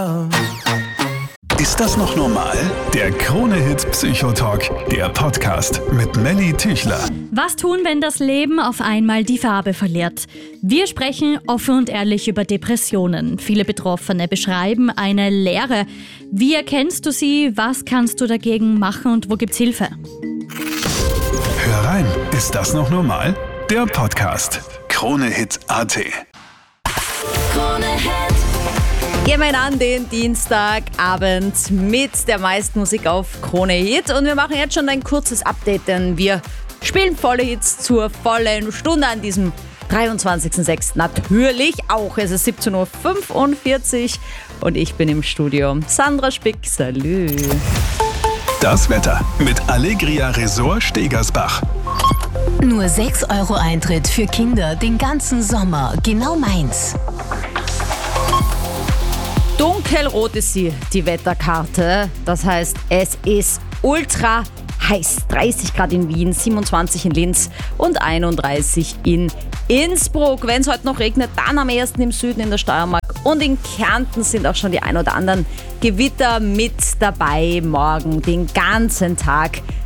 Ist das noch normal? Der Krone-Hit Psychotalk, der Podcast mit Melly Tüchler. Was tun, wenn das Leben auf einmal die Farbe verliert? Wir sprechen offen und ehrlich über Depressionen. Viele Betroffene beschreiben eine Leere. Wie erkennst du sie? Was kannst du dagegen machen und wo gibt's Hilfe? Hör rein, ist das noch normal? Der Podcast. Krone-Hit.at. Gehen wir an den Dienstagabend mit der meisten Musik auf Krone Hit und wir machen jetzt schon ein kurzes Update, denn wir spielen volle Hits zur vollen Stunde an diesem 23.06. Natürlich auch. Es ist 17.45 Uhr und ich bin im Studio. Sandra Spick, salü. Das Wetter mit Allegria Resort Stegersbach. Nur 6 € Eintritt für Kinder den ganzen Sommer. Genau meins. Dunkelrot ist die Wetterkarte. Das heißt, es ist ultra heiß. 30 Grad in Wien, 27 in Linz und 31 in Innsbruck. Wenn es heute noch regnet, dann am ehesten im Süden in der Steiermark und in Kärnten sind auch schon die ein oder anderen Gewitter mit dabei. Morgen den ganzen Tag